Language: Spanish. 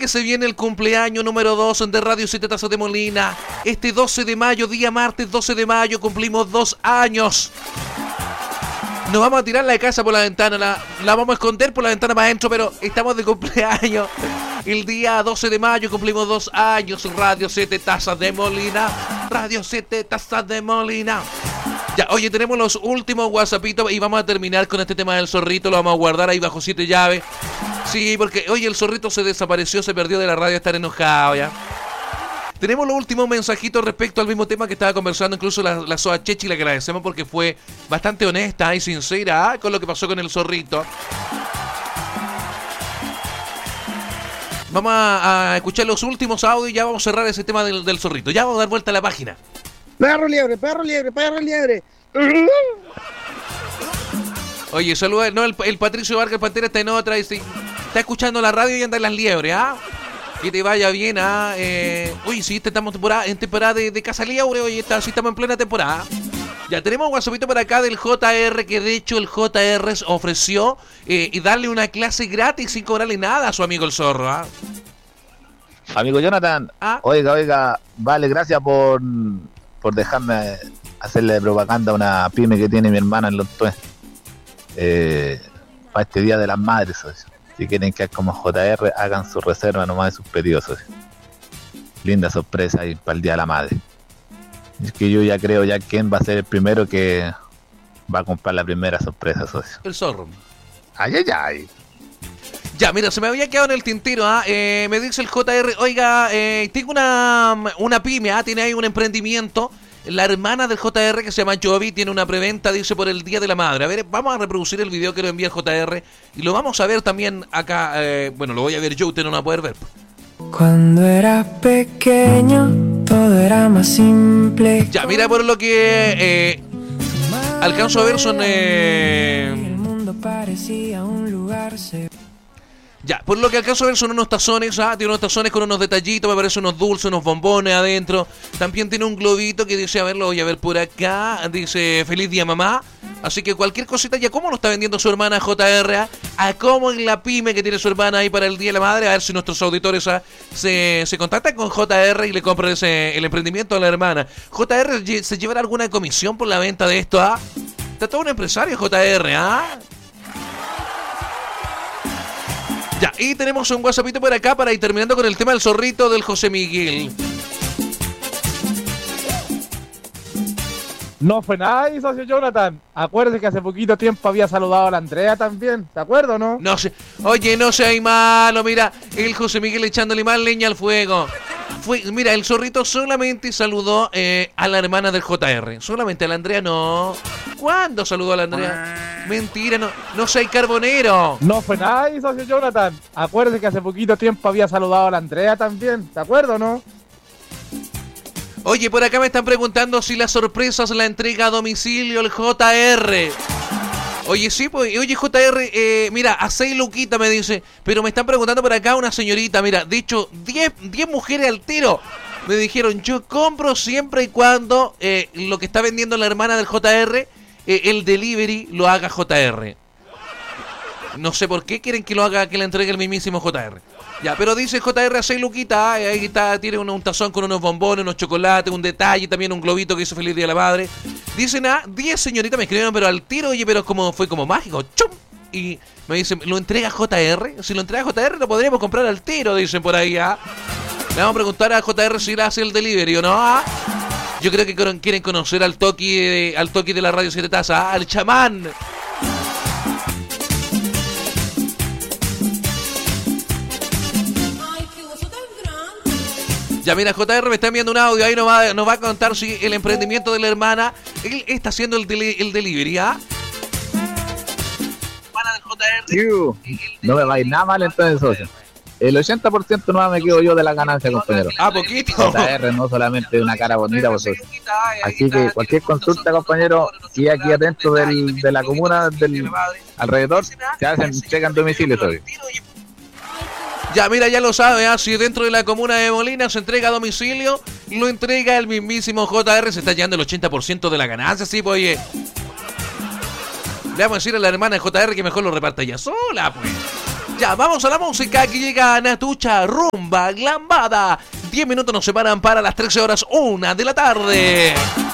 que se viene el cumpleaños número 2 de Radio 7 Tazas de Molina. Este 12 de mayo, día martes 12 de mayo, cumplimos 2 años. Nos vamos a tirar la casa por la ventana, la vamos a esconder por la ventana para adentro, pero estamos de cumpleaños. El día 12 de mayo cumplimos 2 años. Radio 7 Tazas de Molina. Radio 7 Tazas de Molina. Ya, oye, tenemos los últimos WhatsAppitos y vamos a terminar con este tema del zorrito. Lo vamos a guardar ahí bajo 7 llaves. Sí, porque, oye, el zorrito se desapareció, se perdió de la radio, estar enojado ya. Tenemos los últimos mensajitos respecto al mismo tema que estaba conversando incluso la Soa Chechi, le agradecemos porque fue bastante honesta y sincera con lo que pasó con el zorrito. Vamos a escuchar los últimos audios y ya vamos a cerrar ese tema del zorrito. Ya vamos a dar vuelta a la página. Perro liebre, perro liebre, perro liebre. Oye, saluda, no, el Patricio Vargas Pantera está en otra, está escuchando la radio y anda en las liebres, ¿ah? Que te vaya bien, ¿ah? Oye, sí, estamos en temporada de Casa Liebre, oye, sí estamos en plena temporada. Ya tenemos un WhatsAppito por acá del JR, que de hecho el JR ofreció y darle una clase gratis sin cobrarle nada a su amigo el zorro, ¿ah? Amigo Jonathan, oiga, vale, gracias por dejarme hacerle propaganda a una pyme que tiene mi hermana en Los Tues. Para este Día de las Madres, socio. Si quieren que como JR hagan su reserva nomás de sus pedidos, socio. Linda sorpresa ahí para el Día de la Madre. Es que yo ya creo ya quién va a ser el primero que va a comprar la primera sorpresa, socio. El zorro. Ay. Ya, mira, se me había quedado en el tintero, me dice el JR, oiga, tengo una pyme, tiene ahí un emprendimiento. La hermana del JR, que se llama Jovi, tiene una preventa, dice, por el Día de la Madre. A ver, vamos a reproducir el video que lo envía el JR y lo vamos a ver también acá. Bueno, lo voy a ver yo, usted no lo va a poder ver. Cuando era pequeño, todo era más simple. Ya, mira, por lo que alcanzo a ver son... El mundo parecía un lugar Ya, por lo que alcanzo a ver son unos tazones, tiene unos tazones con unos detallitos, me parece unos dulces, unos bombones adentro. También tiene un globito que dice, a ver, lo voy a ver por acá, dice, feliz día mamá. Así que cualquier cosita, ya cómo lo está vendiendo su hermana JR, a cómo en la pyme que tiene su hermana ahí para el Día de la Madre, a ver si nuestros auditores se contactan con JR y le compran el emprendimiento a la hermana. JR se llevará alguna comisión por la venta de esto, Está todo un empresario JR, Ya, y tenemos un WhatsAppito por acá para ir terminando con el tema del zorrito del José Miguel. No fue nada ahí, socio Jonathan. Acuérdese que hace poquito tiempo había saludado a la Andrea también. ¿Te acuerdas o no? No sé. Oye, no seas malo. Mira, el José Miguel echándole más leña al fuego. Mira, el zorrito solamente saludó a la hermana del JR. Solamente a la Andrea no. ¿Cuándo saludó a la Andrea? Mentira, no seas carbonero. No fue nada ahí, socio Jonathan. Acuérdese que hace poquito tiempo había saludado a la Andrea también. ¿Te acuerdas o no? Oye, por acá me están preguntando si las sorpresas la entrega a domicilio el JR. Oye, sí, pues, oye, JR, mira, a 6 luquitas me dice, pero me están preguntando por acá una señorita, mira, de hecho, 10 mujeres al tiro me dijeron, yo compro siempre y cuando lo que está vendiendo la hermana del JR, el delivery lo haga JR. No sé por qué quieren que lo haga, que le entregue el mismísimo JR. Ya, pero dice JR a 6 luquitas, ahí está, tiene un tazón con unos bombones, unos chocolates, un detalle, también un globito que dice feliz día de la madre. Dicen 10 señoritas me escribieron, pero al tiro, oye, pero fue como mágico, ¡chum! Y me dicen, ¿lo entrega JR? Si lo entrega JR lo podríamos comprar al tiro, dicen por ahí, Le vamos a preguntar a JR si le hace el delivery o no, Yo creo que quieren conocer al Toki de la Radio 7 Tazas, al chamán. Ya mira, JR me está enviando un audio, ahí nos va a contar si el emprendimiento de la hermana, él está haciendo el delivery, No me va a ir nada mal entonces, socio. El 80% no me quedo yo de la ganancia, compañero. Poquito. JR no solamente una cara bonita, pues, socio. Así que cualquier consulta, compañero, y aquí adentro de la comuna, del alrededor, se hacen, checan domicilio, socio. Ya, mira, ya lo sabe, si dentro de la comuna de Molina se entrega a domicilio, lo entrega el mismísimo JR, se está llevando el 80% de la ganancia, sí, pues, oye. Le vamos a decir a la hermana de JR que mejor lo reparta ella sola, pues. Ya, vamos a la música. Aquí llega Natucha, rumba, glambada. 10 minutos nos separan para las 13 horas, 1 de la tarde.